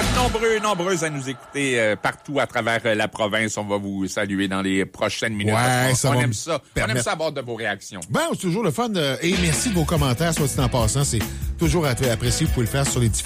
êtes nombreux à nous écouter partout à travers la province. On va vous saluer dans les prochaines minutes. Ouais, on aime ça. On aime ça avoir de vos réactions. Ben, c'est toujours le fun. Et merci de vos commentaires, soit dit en passant. C'est toujours apprécié. Vous pouvez le faire sur les différents